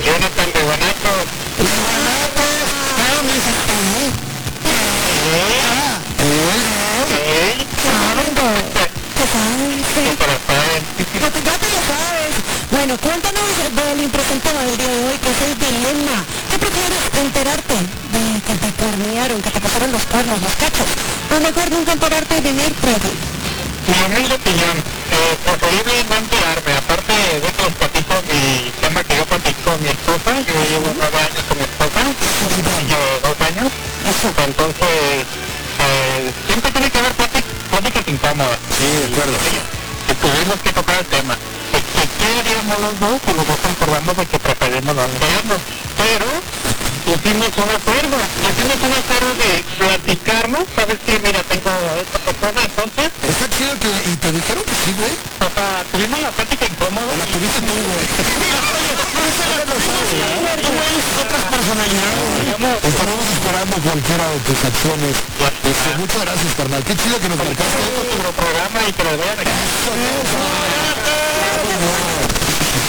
Jonathan de Guanatos. Ya te lo sabes. Bueno, cuéntanos del importante tema del día de hoy, que es el dilema. ¿Qué prefieres, enterarte de que te cornearon, que te pasaron los cuernos, los cachos? O mejor nunca enterarte de tener pruebas. Mi humilde opinión, preferible no enterarme. Aparte de que les platico mi tema que yo platico con mi esposa. Yo llevo 9 años con mi esposa, yo 2 años. Entonces, siempre tiene que haber pláticas incómodas. Sí, de acuerdo. Que tuvimos que tocar el tema. ¿Qué haríamos los dos? Pues los dos concordamos de que preferimos no enterarnos. Pero hicimos un acuerdo de platicarnos. ¿Sabes qué? Mira, tengo esta persona, entonces... Está chido que... ¿Y te dijeron que sí, güey? O sea, tuvimos la plática incómoda. La tuviste tú, güey. Otras personalidades. Estaremos esperando cualquiera de tus acciones. Muchas gracias, carnal. Qué chido que nos marcaste. Tu programa y que lo vean aquí.